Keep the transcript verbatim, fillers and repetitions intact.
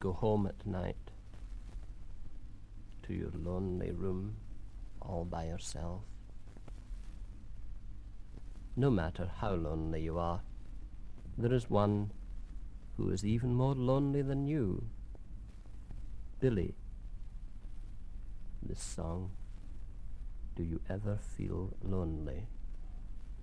go home at night to your lonely room all by yourself. No matter how lonely you are, there is one who is even more lonely than you. Billy, this song, Do You Ever Feel Lonely?